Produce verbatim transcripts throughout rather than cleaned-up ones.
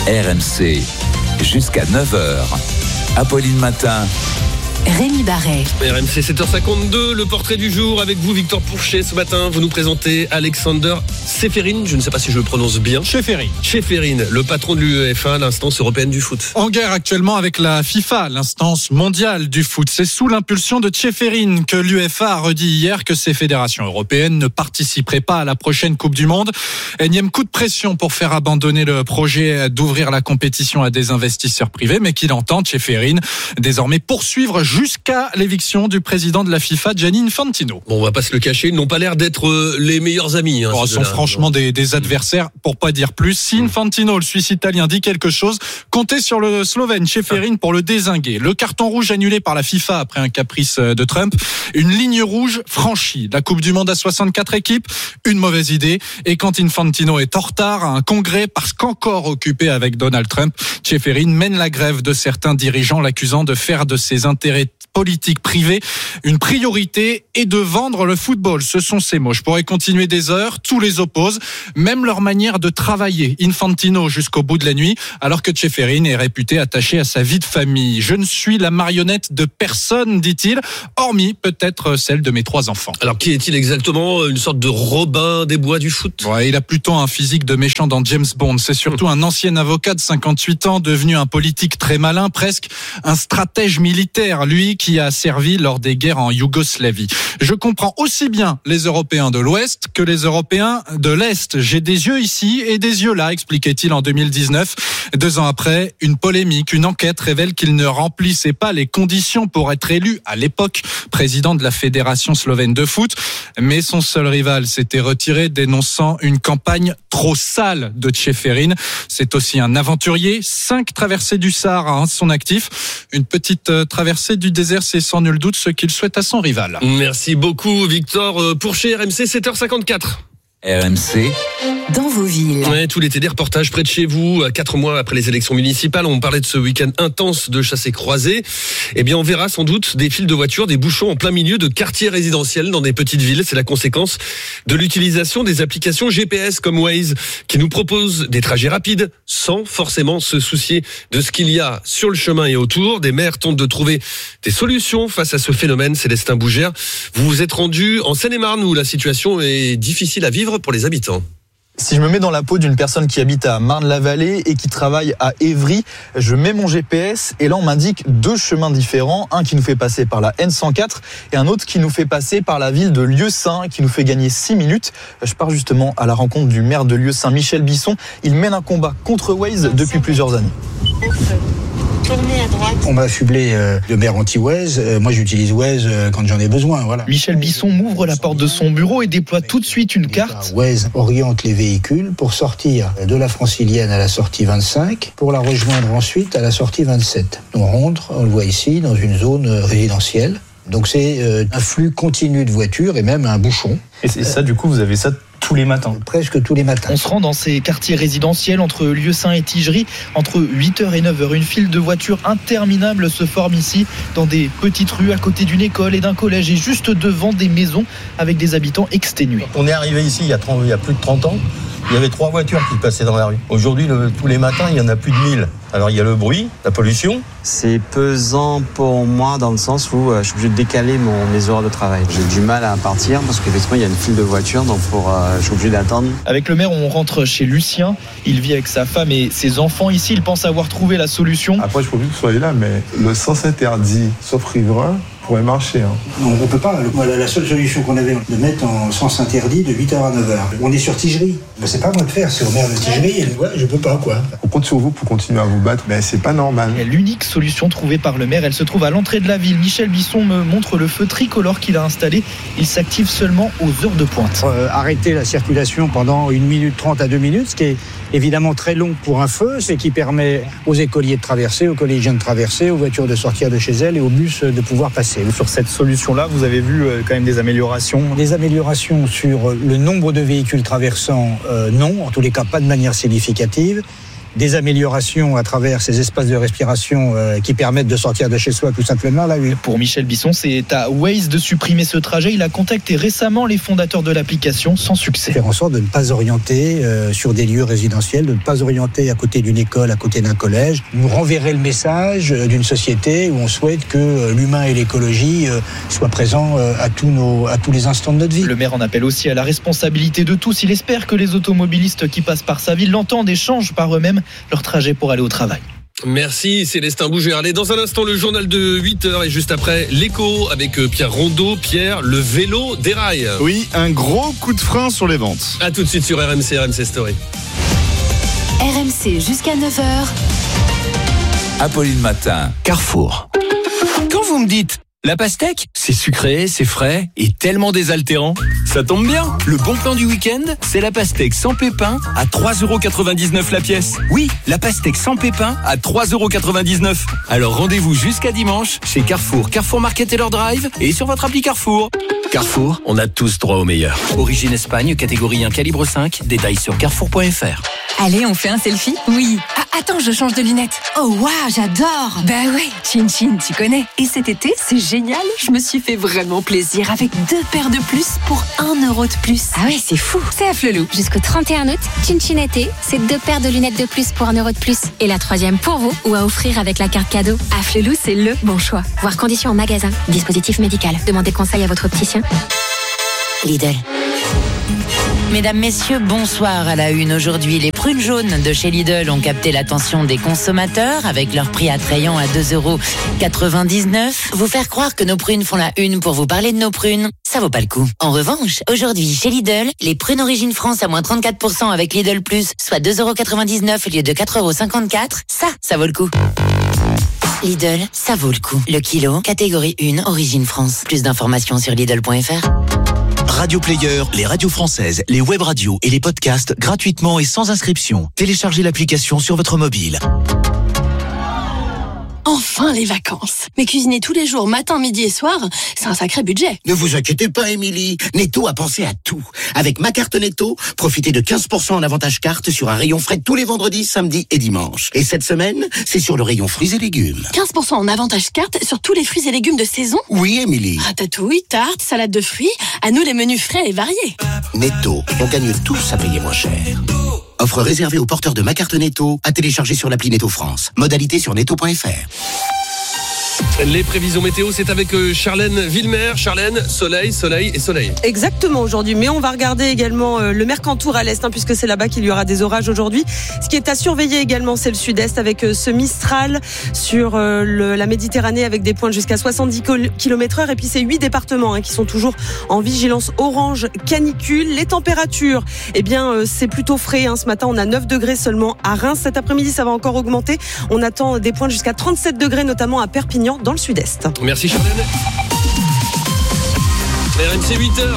R M C, jusqu'à neuf heures. Apolline Matin. Rémi Barret. R M C sept heures cinquante-deux, le portrait du jour avec vous Victor Pourchet. Ce matin, vous nous présentez Alexander Čeferin, je ne sais pas si je le prononce bien. Čeferin. Čeferin, le patron de l'UEFA, l'instance européenne du foot. En guerre actuellement avec la FIFA, l'instance mondiale du foot. C'est sous l'impulsion de Čeferin que l'UEFA a redit hier que ces fédérations européennes ne participeraient pas à la prochaine Coupe du Monde. Énième coup de pression pour faire abandonner le projet d'ouvrir la compétition à des investisseurs privés, mais qu'il entend, Čeferin, désormais poursuivre jusqu'à l'éviction du président de la FIFA, Gianni Infantino. Bon, on va pas se le cacher, ils n'ont pas l'air d'être les meilleurs amis. Hein, oh, sont franchement des, des adversaires, pour pas dire plus. Si Infantino, le Suisse italien, dit quelque chose, comptez sur le Slovène Čeferin pour le dézinguer. Le carton rouge annulé par la FIFA après un caprice de Trump. Une ligne rouge franchie. La Coupe du Monde à soixante-quatre équipes, une mauvaise idée. Et quand Infantino est en retard à un congrès parce qu'encore occupé avec Donald Trump, Čeferin mène la grève de certains dirigeants, l'accusant de faire de ses intérêts politique privée une priorité et de vendre le football. Ce sont ces mots. Je pourrais continuer des heures. Tous les opposent, même leur manière de travailler. Infantino jusqu'au bout de la nuit, alors que Čeferin est réputé attaché à sa vie de famille. Je ne suis la marionnette de personne, dit-il, hormis peut-être celle de mes trois enfants. Alors qui est-il exactement? Une sorte de Robin des Bois du foot? Ouais, il a plutôt un physique de méchant dans James Bond. C'est surtout un ancien avocat de cinquante-huit ans, devenu un politique très malin, presque un stratège militaire, lui qui a servi lors des guerres en Yougoslavie. Je comprends aussi bien les Européens de l'Ouest que les Européens de l'Est. J'ai des yeux ici et des yeux là, expliquait-il en deux mille dix-neuf. Deux ans après, une polémique, une enquête révèle qu'il ne remplissait pas les conditions pour être élu, à l'époque, président de la Fédération slovène de foot. Mais son seul rival s'était retiré, dénonçant une campagne trop sale de Čeferin. C'est aussi un aventurier. Cinq traversées du Sahara à son actif. Une petite traversée du désert, c'est sans nul doute ce qu'il souhaite à son rival. Merci beaucoup Victor Pourchet. R M C sept heures cinquante-quatre. R M C. Dans vos villes. Ouais, tout l'été, des reportages près de chez vous. Quatre mois après les élections municipales, on parlait de ce week-end intense de chassés-croisés. Eh bien, on verra sans doute des files de voitures, des bouchons en plein milieu de quartiers résidentiels dans des petites villes. C'est la conséquence de l'utilisation des applications G P S comme Waze, qui nous proposent des trajets rapides sans forcément se soucier de ce qu'il y a sur le chemin et autour. Des maires tentent de trouver des solutions face à ce phénomène. Célestin Bougère, vous vous êtes rendu en Seine-et-Marne où la situation est difficile à vivre pour les habitants. Si je me mets dans la peau d'une personne qui habite à Marne-la-Vallée et qui travaille à Évry, je mets mon G P S et là on m'indique deux chemins différents, un qui nous fait passer par la N cent quatre et un autre qui nous fait passer par la ville de Lieusaint, qui nous fait gagner six minutes. Je pars justement à la rencontre du maire de Lieusaint, Michel Bisson. Il mène un combat contre Waze depuis plusieurs années. Tournez à droite. On m'a affublé euh, de maire anti-Waze. Euh, moi, j'utilise Waze euh, quand j'en ai besoin. Voilà. Michel Bisson m'ouvre la porte de son bureau et déploie tout de suite une carte. Waze oriente les véhicules pour sortir de la Francilienne à la sortie vingt-cinq, pour la rejoindre ensuite à la sortie vingt-sept. On rentre, on le voit ici, dans une zone résidentielle. Donc c'est euh, un flux continu de voitures et même un bouchon. Et c'est ça, du coup, vous avez ça tous les matins? Presque tous les matins. On se rend dans ces quartiers résidentiels entre Lieusaint et Tigerie, entre huit heures et neuf heures. Une file de voitures interminable se forme ici, dans des petites rues à côté d'une école et d'un collège, et juste devant des maisons avec des habitants exténués. On est arrivé ici il y a, trente, il y a plus de trente ans. Il y avait trois voitures qui passaient dans la rue. Aujourd'hui, le, tous les matins, il y en a plus de mille. Alors, il y a le bruit, la pollution. C'est pesant pour moi dans le sens où euh, je suis obligé de décaler mon, mes heures de travail. J'ai du mal à partir parce qu'effectivement, il y a une file de voitures, donc pour, euh, je suis obligé d'attendre. Avec le maire, on rentre chez Lucien. Il vit avec sa femme et ses enfants ici. Il pense avoir trouvé la solution. Après, je ne peux plus que vous soyez là, mais le sens interdit, sauf riverain, pourrait marcher. Hein. Non, on ne peut pas. Voilà, la seule solution qu'on avait, de mettre en sens interdit de huit heures à neuf heures. On est sur Tigerie. Mais c'est pas à moi de faire, c'est au maire de Tigerie. Et ouais, je peux pas, quoi. On compte sur vous pour continuer à vous battre, mais c'est pas normal. Et l'unique solution trouvée par le maire, elle se trouve à l'entrée de la ville. Michel Bisson me montre le feu tricolore qu'il a installé. Il s'active seulement aux heures de pointe. Euh, arrêter la circulation pendant une minute trente à deux minutes, ce qui est évidemment très long pour un feu, c'est qui permet aux écoliers de traverser, aux collégiens de traverser, aux voitures de sortir de chez elles et aux bus de pouvoir passer. Sur cette solution-là, vous avez vu euh, quand même des améliorations? Des améliorations sur le nombre de véhicules traversant, euh, non, en tous les cas pas de manière significative. des améliorations à travers ces espaces de respiration euh, qui permettent de sortir de chez soi tout simplement, là oui. Pour Michel Bisson, c'est à Waze de supprimer ce trajet. Il a contacté récemment les fondateurs de l'application sans succès. Faire en sorte de ne pas orienter euh, sur des lieux résidentiels, de ne pas orienter à côté d'une école, à côté d'un collège. Nous renverrait le message d'une société où on souhaite que l'humain et l'écologie euh, soient présents euh, à, tous nos, à tous les instants de notre vie. Le maire en appelle aussi à la responsabilité de tous. Il espère que les automobilistes qui passent par sa ville l'entendent et changent par eux-mêmes leur trajet pour aller au travail. Merci Célestin Bouger. Allez, dans un instant, le journal de huit heures et juste après, l'écho avec Pierre Rondeau. Pierre, le vélo déraille. Oui, un gros coup de frein sur les ventes. A tout de suite sur R M C, R M C Story. R M C jusqu'à neuf heures. Apolline Matin. Carrefour. Quand vous me dites la pastèque, c'est sucré, c'est frais et tellement désaltérant. Ça tombe bien, le bon plan du week-end, c'est la pastèque sans pépins à trois euros quatre-vingt-dix-neuf la pièce. Oui, la pastèque sans pépins à trois euros quatre-vingt-dix-neuf. Alors rendez-vous jusqu'à dimanche chez Carrefour, Carrefour Market et leur drive et sur votre appli Carrefour. Carrefour, on a tous droit au meilleur. Origine Espagne, catégorie un, calibre cinq, détails sur carrefour point f r. Allez, on fait un selfie ? Oui. Ah, attends, je change de lunettes. Oh, waouh, j'adore. Bah ouais, Chin Chin, tu connais. Et cet été, c'est génial. Je me suis fait vraiment plaisir avec deux paires de plus pour un euro de plus. Ah ouais, c'est fou. C'est à Flelou. Jusqu'au trente et un août, Chin Chin été, c'est deux paires de lunettes de plus pour un euro de plus. Et la troisième pour vous ou à offrir avec la carte cadeau. À Flelou, c'est le bon choix. Voir conditions en magasin. Dispositif médical. Demandez conseil à votre opticien. Lidl. Mesdames, messieurs, bonsoir. À la une aujourd'hui, les prunes jaunes de chez Lidl ont capté l'attention des consommateurs avec leur prix attrayant à deux euros quatre-vingt-dix-neuf. Vous faire croire que nos prunes font la une pour vous parler de nos prunes, ça vaut pas le coup. En revanche, aujourd'hui, chez Lidl, les prunes Origine France à moins trente-quatre pour cent avec Lidl Plus, soit deux euros quatre-vingt-dix-neuf au lieu de quatre euros cinquante-quatre, ça, ça vaut le coup. Lidl, ça vaut le coup. Le kilo, catégorie un, Origine France. Plus d'informations sur Lidl point f r. Radio Player, les radios françaises, les web radios et les podcasts gratuitement et sans inscription. Téléchargez l'application sur votre mobile. Enfin les vacances. Mais cuisiner tous les jours, matin, midi et soir, c'est un sacré budget. Ne vous inquiétez pas, Émilie. Netto a pensé à tout. Avec ma carte Netto, profitez de quinze pour cent en avantage carte sur un rayon frais tous les vendredis, samedis et dimanches. Et cette semaine, c'est sur le rayon fruits et légumes. quinze pour cent en avantage carte sur tous les fruits et légumes de saison ? Oui, Émilie. Ratatouille, tarte, salade de fruits, à nous les menus frais et variés. Netto, on gagne tous à payer moins cher. Offre réservée aux porteurs de ma carte Netto, à télécharger sur l'appli Netto France. Modalité sur netto point f r. Les prévisions météo, c'est avec Charlène Villemer. Charlène, soleil, soleil et soleil. Exactement aujourd'hui, mais on va regarder également le Mercantour à l'est, hein, puisque c'est là-bas qu'il y aura des orages aujourd'hui. Ce qui est à surveiller également, c'est le sud-est avec ce Mistral sur le, la Méditerranée avec des pointes jusqu'à soixante-dix kilomètres heure. Et puis c'est huit départements hein, qui sont toujours en vigilance orange canicule. Les températures, eh bien c'est plutôt frais. Hein. Ce matin, on a neuf degrés seulement à Reims. Cet après-midi, ça va encore augmenter. On attend des pointes jusqu'à trente-sept degrés, notamment à Perpignan, dans le sud-est. Merci Charlène. R M C huit heures.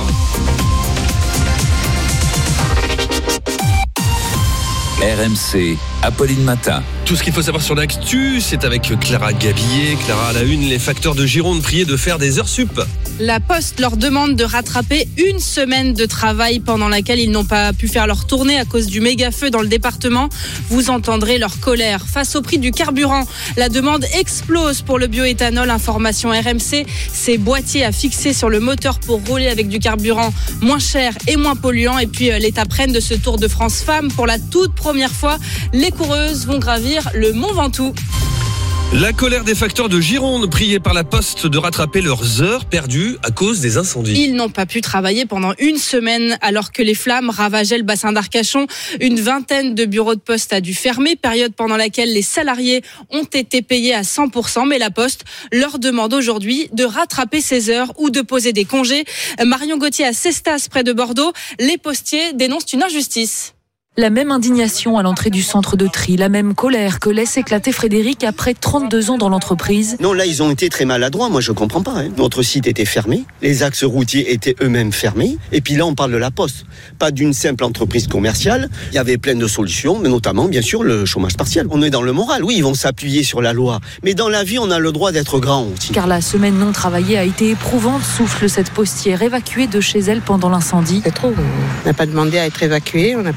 R M C, Apolline Matin. Tout ce qu'il faut savoir sur l'actu, c'est avec Clara Gabillet. Clara, à la une, les facteurs de Gironde priés de faire des heures sup. La Poste leur demande de rattraper une semaine de travail pendant laquelle ils n'ont pas pu faire leur tournée à cause du méga feu dans le département. Vous entendrez leur colère. Face au prix du carburant, la demande explose pour le bioéthanol. Information R M C, ces boîtiers à fixer sur le moteur pour rouler avec du carburant moins cher et moins polluant. Et puis l'étape reine de ce Tour de France Femmes. Pour la toute première fois, les coureuses vont gravir le Mont Ventoux. La colère des facteurs de Gironde, priés par la Poste de rattraper leurs heures perdues à cause des incendies. Ils n'ont pas pu travailler pendant une semaine alors que les flammes ravageaient le bassin d'Arcachon. Une vingtaine de bureaux de poste a dû fermer, période pendant laquelle les salariés ont été payés à cent pour cent. Mais la Poste leur demande aujourd'hui de rattraper ces heures ou de poser des congés. Marion Gauthier à Cestas, près de Bordeaux, les postiers dénoncent une injustice. La même indignation à l'entrée du centre de tri, la même colère que laisse éclater Frédéric après trente-deux ans dans l'entreprise. Non, là, ils ont été très maladroits. Moi, je comprends pas. Hein. Notre site était fermé. Les axes routiers étaient eux-mêmes fermés. Et puis là, on parle de la Poste. Pas d'une simple entreprise commerciale. Il y avait plein de solutions, mais notamment, bien sûr, le chômage partiel. On est dans le moral. Oui, ils vont s'appuyer sur la loi. Mais dans la vie, on a le droit d'être grand aussi. Car la semaine non travaillée a été éprouvante, souffle cette postière évacuée de chez elle pendant l'incendie. C'est trop. On n'a pas demandé à être évacuée. On n'a pas demandé à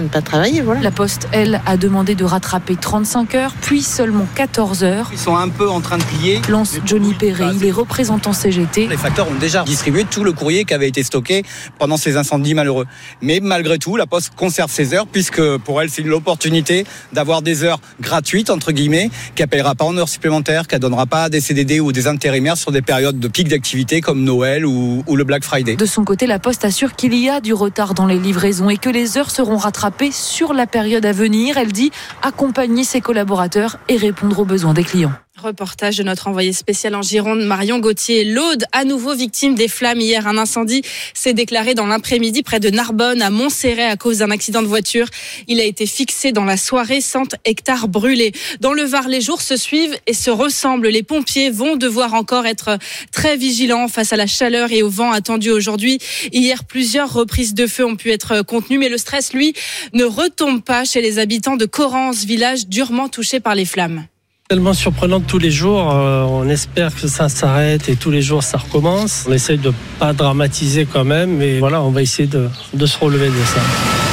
à ne pas travailler, voilà. La Poste, elle, a demandé de rattraper trente-cinq heures, puis seulement quatorze heures. Ils sont un peu en train de plier. Lance Johnny Perret, il est représentant C G T. Les facteurs ont déjà distribué tout le courrier qui avait été stocké pendant ces incendies malheureux. Mais malgré tout, la Poste conserve ses heures, puisque pour elle, c'est l'opportunité d'avoir des heures gratuites, entre guillemets, qui appellera pas en heures supplémentaires, qui ne donnera pas des C D D ou des intérimaires sur des périodes de pic d'activité comme Noël ou, ou le Black Friday. De son côté, la Poste assure qu'il y a du retard dans les livraisons et que les heures seront rattrapées sur la période à venir. Elle dit accompagner ses collaborateurs et répondre aux besoins des clients. Reportage de notre envoyé spécial en Gironde, Marion Gauthier. L'Aude, à nouveau victime des flammes hier. Un incendie s'est déclaré dans l'après-midi près de Narbonne, à Montserrat, à cause d'un accident de voiture. Il a été fixé dans la soirée, cent hectares brûlés. Dans le Var, les jours se suivent et se ressemblent. Les pompiers vont devoir encore être très vigilants face à la chaleur et au vent attendu aujourd'hui. Hier, plusieurs reprises de feu ont pu être contenues, mais le stress, lui, ne retombe pas chez les habitants de Corrence, village durement touché par les flammes. Tellement surprenant tous les jours, euh, on espère que ça s'arrête et tous les jours ça recommence. On essaye de ne pas dramatiser quand même, mais voilà, on va essayer de, de se relever de ça.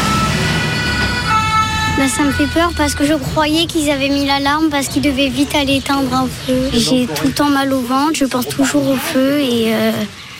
Bah, ça me fait peur parce que je croyais qu'ils avaient mis l'alarme parce qu'ils devaient vite aller éteindre un feu. J'ai tout le temps mal au ventre, je pense toujours au feu et... Euh...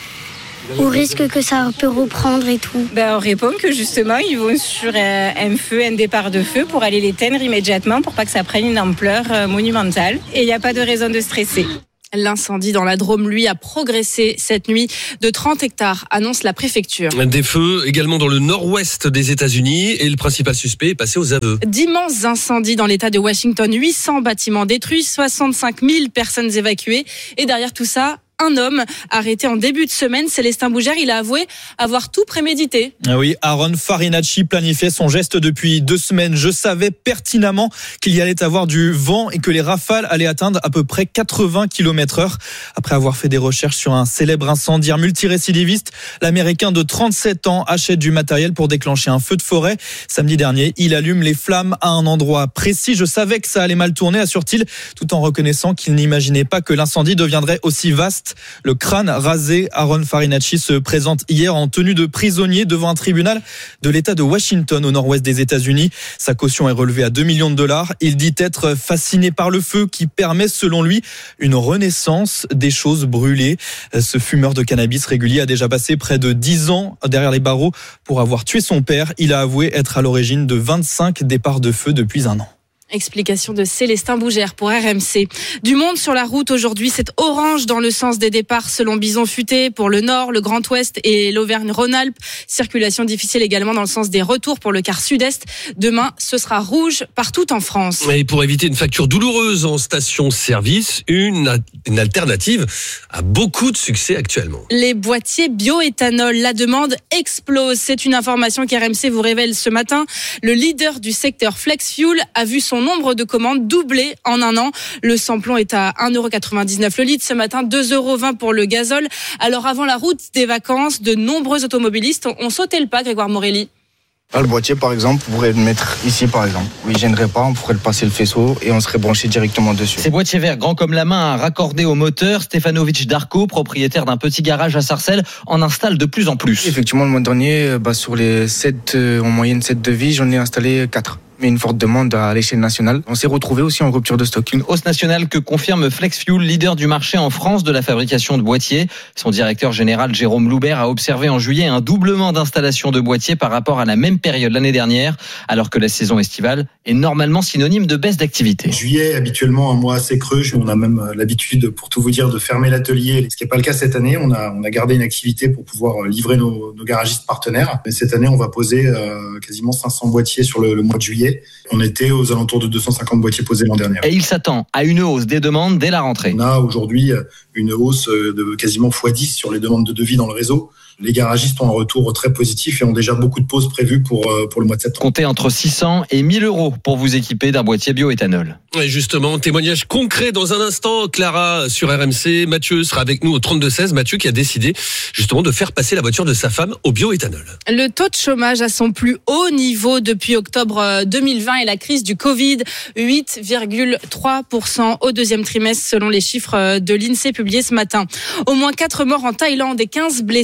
au risque que ça peut reprendre et tout. Ben, on répond que justement, ils vont sur un feu, un départ de feu pour aller l'éteindre immédiatement pour pas que ça prenne une ampleur monumentale. Et il n'y a pas de raison de stresser. L'incendie dans la Drôme, lui, a progressé cette nuit de trente hectares, annonce la préfecture. Des feux également dans le nord-ouest des États-Unis et le principal suspect est passé aux aveux. D'immenses incendies dans l'État de Washington, huit cents bâtiments détruits, soixante-cinq mille personnes évacuées. Et derrière tout ça, un homme arrêté en début de semaine, Célestin Bougère, il a avoué avoir tout prémédité. Ah oui, Aaron Farinacci planifiait son geste depuis deux semaines. Je savais pertinemment qu'il y allait avoir du vent et que les rafales allaient atteindre à peu près quatre-vingts kilomètres heure. Après avoir fait des recherches sur un célèbre incendiaire multirécidiviste, l'Américain de trente-sept ans achète du matériel pour déclencher un feu de forêt. Samedi dernier, il allume les flammes à un endroit précis. Je savais que ça allait mal tourner, assure-t-il, tout en reconnaissant qu'il n'imaginait pas que l'incendie deviendrait aussi vaste. Le crâne rasé, Aaron Farinacci se présente hier en tenue de prisonnier devant un tribunal de l'État de Washington au nord-ouest des États-Unis. Sa caution est relevée à deux millions de dollars. Il dit être fasciné par le feu qui permet, selon lui, une renaissance des choses brûlées. Ce fumeur de cannabis régulier a déjà passé près de dix ans derrière les barreaux pour avoir tué son père. Il a avoué être à l'origine de vingt-cinq départs de feu depuis un an. Explication de Célestin Bougère pour R M C. Du monde sur la route aujourd'hui, c'est orange dans le sens des départs selon Bison Futé pour le Nord, le Grand Ouest et l'Auvergne-Rhône-Alpes. Circulation difficile également dans le sens des retours pour le quart sud-est. Demain, ce sera rouge partout en France. Et pour éviter une facture douloureuse en station-service, une, une alternative a beaucoup de succès actuellement. Les boîtiers bioéthanol, la demande explose. C'est une information qu'R M C vous révèle ce matin. Le leader du secteur Flex Fuel a vu son nombre de commandes doublé en un an. Le samplon est à un euro quatre-vingt-dix-neuf le litre ce matin, deux euros vingt pour le gazole. Alors avant la route des vacances, de nombreux automobilistes ont sauté le pas, Grégoire Morelli. Là, le boîtier, par exemple, on pourrait le mettre ici, par exemple. Oui, il ne gênerait pas, on pourrait le passer le faisceau et on serait branché directement dessus. Ces boîtiers verts, grands comme la main, raccordés au moteur, Stefanovic Darko, propriétaire d'un petit garage à Sarcelles, en installe de plus en plus. Effectivement, le mois dernier, bah, sur les sept, euh, en moyenne sept devis, j'en ai installé quatre. Mais une forte demande à l'échelle nationale. On s'est retrouvé aussi en rupture de stock. Une hausse nationale que confirme FlexFuel, leader du marché en France de la fabrication de boîtiers. Son directeur général Jérôme Loubert a observé en juillet un doublement d'installation de boîtiers par rapport à la même période l'année dernière, alors que la saison estivale est normalement synonyme de baisse d'activité. Juillet, habituellement un mois assez creux. On a même l'habitude, pour tout vous dire, de fermer l'atelier. Ce qui n'est pas le cas cette année. On a, on a gardé une activité pour pouvoir livrer nos, nos garagistes partenaires. Mais cette année, on va poser euh, quasiment cinq cents boîtiers sur le, le mois de juillet. On était aux alentours de deux cent cinquante boîtiers posés l'an dernier. Et il s'attend à une hausse des demandes dès la rentrée. On a aujourd'hui une hausse de quasiment fois dix sur les demandes de devis dans le réseau. Les garagistes ont un retour très positif et ont déjà beaucoup de pauses prévues pour, pour le mois de septembre. Comptez entre six cents et mille euros pour vous équiper d'un boîtier bioéthanol. Et justement, témoignage concret dans un instant. Clara sur R M C. Mathieu sera avec nous au trente-deux seize. Mathieu qui a décidé justement de faire passer la voiture de sa femme au bioéthanol. Le taux de chômage à son plus haut niveau depuis octobre deux mille vingt et la crise du Covid. huit virgule trois pour cent au deuxième trimestre selon les chiffres de l'Insee publiés ce matin. Au moins quatre morts en Thaïlande et quinze blessés. Bilan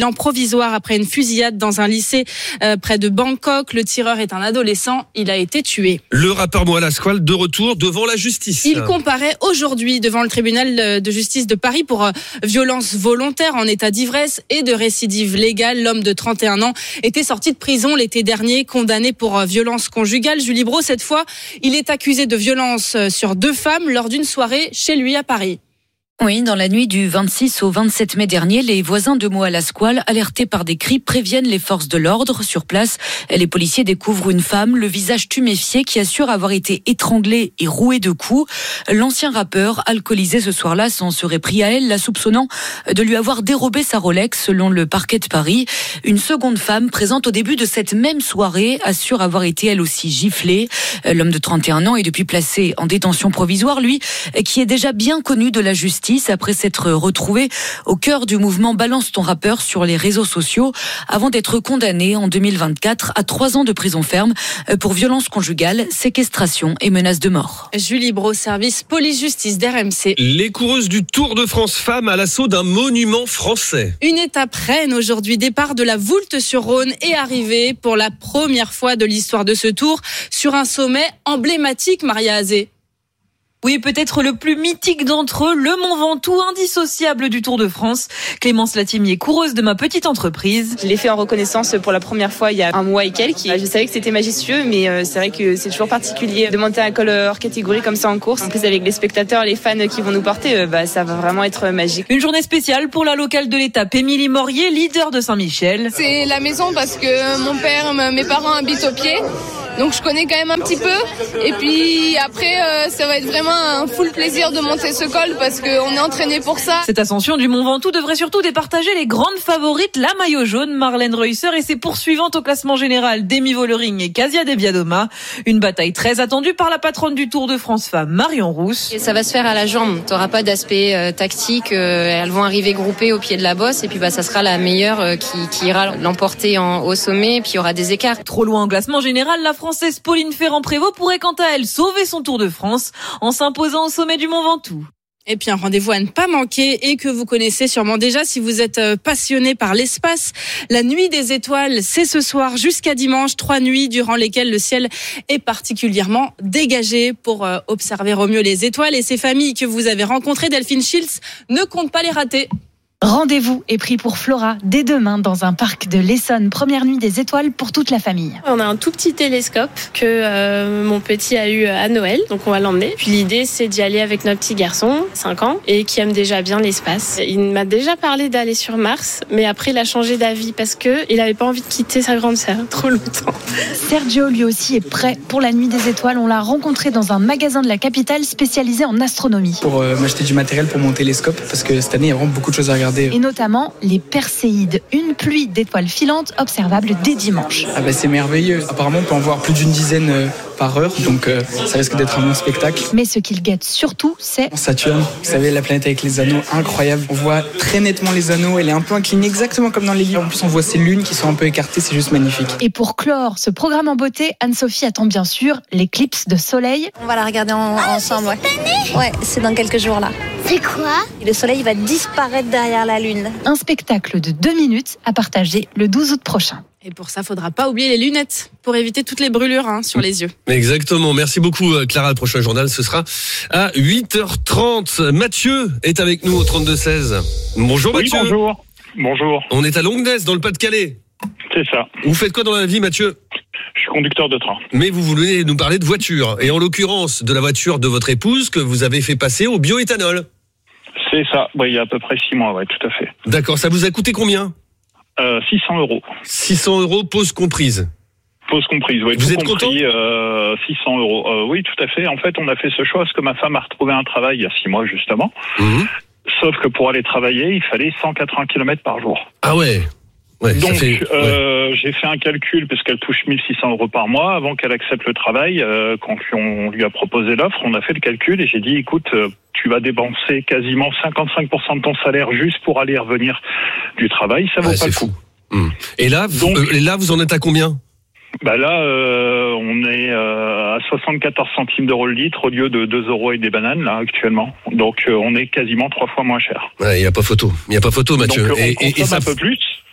enseignant provisoire après une fusillade dans un lycée euh, près de Bangkok. Le tireur est un adolescent. Il a été tué. Le rappeur Moa Lasquale de retour devant la justice. Il comparaît aujourd'hui devant le tribunal de justice de Paris pour euh, violence volontaire en état d'ivresse et de récidive légale. L'homme de trente et un ans était sorti de prison l'été dernier, condamné pour euh, violence conjugale. Julie Brault, cette fois, il est accusé de violence sur deux femmes lors d'une soirée chez lui à Paris. Oui, dans la nuit du vingt-six au vingt-sept mai dernier, les voisins de Moa Lasquale, alertés par des cris, préviennent les forces de l'ordre. Sur place, les policiers découvrent une femme, le visage tuméfié, qui assure avoir été étranglée et rouée de coups. L'ancien rappeur, alcoolisé ce soir-là, s'en serait pris à elle, la soupçonnant de lui avoir dérobé sa Rolex, selon le parquet de Paris. Une seconde femme, présente au début de cette même soirée, assure avoir été elle aussi giflée. L'homme de trente et un ans est depuis placé en détention provisoire, lui, qui est déjà bien connu de la justice après s'être retrouvé au cœur du mouvement Balance ton rappeur sur les réseaux sociaux avant d'être condamné en deux mille vingt-quatre à trois ans de prison ferme pour violence conjugale, séquestration et menace de mort. Julie Brault, service police-justice d'R M C. Les coureuses du Tour de France femmes à l'assaut d'un monument français. Une étape reine aujourd'hui, départ de la Voulte-sur-Rhône et arrivée pour la première fois de l'histoire de ce tour sur un sommet emblématique, Maria Azé. Oui, peut-être le plus mythique d'entre eux, le Mont Ventoux, indissociable du Tour de France. Clémence Latimier, coureuse de ma petite entreprise. Je l'ai fait en reconnaissance pour la première fois il y a un mois et quelques. Je savais que c'était majestueux, mais c'est vrai que c'est toujours particulier de monter un col hors catégorie comme ça en course. En plus, avec les spectateurs, les fans qui vont nous porter, bah, ça va vraiment être magique. Une journée spéciale pour la locale de l'étape, Émilie Morier, leader de Saint-Michel. C'est la maison parce que mon père, mes parents habitent au pied. Donc je connais quand même un petit peu. Et puis après, euh, ça va être vraiment un full plaisir de monter ce col parce qu'on est entraîné pour ça. Cette ascension du Mont Ventoux devrait surtout départager les grandes favorites, la maillot jaune, Marlène Reusser et ses poursuivantes au classement général, Demi Vollering et Casia De Viadoma. Une bataille très attendue par la patronne du Tour de France femme, Marion Rousse. Et ça va se faire à la jambe. T'auras pas d'aspect euh, tactique. Euh, elles vont arriver groupées au pied de la bosse et puis bah ça sera la meilleure euh, qui, qui ira l'emporter en, au sommet. Et puis il y aura des écarts. Trop loin au classement général, la Française Pauline Ferrand-Prévot pourrait quant à elle sauver son Tour de France en s'imposant au sommet du Mont Ventoux. Et puis un rendez-vous à ne pas manquer et que vous connaissez sûrement déjà si vous êtes passionné par l'espace. La nuit des étoiles, c'est ce soir jusqu'à dimanche, trois nuits durant lesquelles le ciel est particulièrement dégagé pour observer au mieux les étoiles. Et ces familles que vous avez rencontrées, Delphine Schiltz ne compte pas les rater. Rendez-vous est pris pour Flora dès demain dans un parc de l'Essonne. Première nuit des étoiles pour toute la famille. On a un tout petit télescope que euh, mon petit a eu à Noël, donc on va l'emmener. Puis l'idée c'est d'y aller avec notre petit garçon, cinq ans, et qui aime déjà bien l'espace. Il m'a déjà parlé d'aller sur Mars, mais après il a changé d'avis parce que il avait pas envie de quitter sa grande sœur trop longtemps. Sergio lui aussi est prêt pour la nuit des étoiles. On l'a rencontré dans un magasin de la capitale spécialisé en astronomie. Pour euh, m'acheter du matériel pour mon télescope, parce que cette année il y a vraiment beaucoup de choses à regarder. Et notamment les Perséides, une pluie d'étoiles filantes observable dès dimanche. Ah bah c'est merveilleux. Apparemment on peut en voir plus d'une dizaine euh, par heure, donc euh, ça risque d'être un bon spectacle. Mais ce qu'il guette surtout, c'est Saturne. Vous savez, la planète avec les anneaux, incroyable. On voit très nettement les anneaux, elle est un peu inclinée exactement comme dans les livres. En plus on voit ces lunes qui sont un peu écartées, c'est juste magnifique. Et pour clore ce programme en beauté, Anne-Sophie attend bien sûr l'éclipse de soleil. On va la regarder en, oh, ensemble. Ouais. ouais, c'est dans quelques jours là. C'est quoi? Le soleil va disparaître derrière la lune. Un spectacle de deux minutes à partager le douze août prochain. Et pour ça, faudra pas oublier les lunettes pour éviter toutes les brûlures hein, sur les yeux. Exactement. Merci beaucoup, Clara. Le prochain journal, ce sera à huit heures trente. Mathieu est avec nous au trente-deux seize. Bonjour, oui, Mathieu. Bonjour. Bonjour. On est à Longnes, dans le Pas-de-Calais. C'est ça. Vous faites quoi dans la vie, Mathieu? Je suis conducteur de train. Mais vous voulez nous parler de voiture. Et en l'occurrence, de la voiture de votre épouse que vous avez fait passer au bioéthanol. C'est ça. Ouais, il y a à peu près six mois, ouais, tout à fait. D'accord. Ça vous a coûté combien? Euh, six cents euros. six cents euros, pause comprise. Pause comprise, oui. Vous tout êtes compris, euh, six cents euros. Euh, oui, tout à fait. En fait, on a fait ce choix parce que ma femme a retrouvé un travail il y a six mois, justement. Mmh. Sauf que pour aller travailler, il fallait cent quatre-vingts kilomètres par jour. Ah ouais. Ouais, Donc, ça fait, euh, ouais. j'ai fait un calcul parce qu'elle touche mille six cents euros par mois. Avant qu'elle accepte le travail, euh, quand on lui a proposé l'offre, on a fait le calcul et j'ai dit, écoute, euh, tu vas dépenser quasiment cinquante-cinq pour cent de ton salaire juste pour aller et revenir du travail. Ça vaut ouais, pas le fou. coup. Mmh. Et là, Donc, euh, et là, vous en êtes à combien? Bah là, euh, on est euh, à soixante-quatorze centimes d'euros le litre au lieu de deux euros et des bananes là actuellement. Donc euh, on est quasiment trois fois moins cher. Il ouais, n'y a pas photo. Il n'y a pas photo, Mathieu. Donc, et, on consomme et, et ça un peu plus.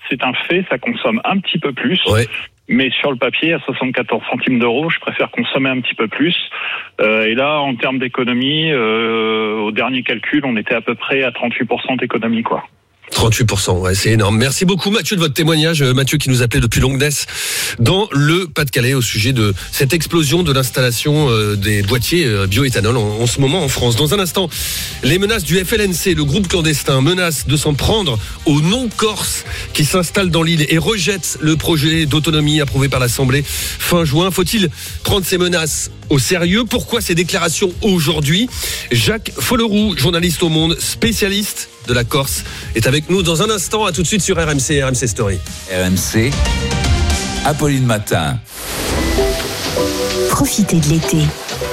c'est un fait, ça consomme un petit peu plus. Ouais. Mais sur le papier, à soixante-quatorze centimes d'euros, je préfère consommer un petit peu plus. Euh, et là, en termes d'économie, euh, au dernier calcul, on était à peu près à trente-huit pour cent d'économie, quoi. trente-huit pour cent, ouais, c'est énorme. Merci beaucoup Mathieu de votre témoignage. Mathieu qui nous appelait depuis Longnes dans le Pas-de-Calais au sujet de cette explosion de l'installation des boîtiers bioéthanol en, en ce moment en France. Dans un instant, les menaces du F L N C, le groupe clandestin, menace de s'en prendre aux non-corses qui s'installent dans l'île et rejette le projet d'autonomie approuvé par l'Assemblée fin juin. Faut-il prendre ces menaces au sérieux? Pourquoi ces déclarations aujourd'hui? Jacques Folleroux, journaliste au Monde, spécialiste de la Corse, est avec nous dans un instant. À tout de suite sur R M C, R M C Story. R M C, Apolline Matin. Profitez de l'été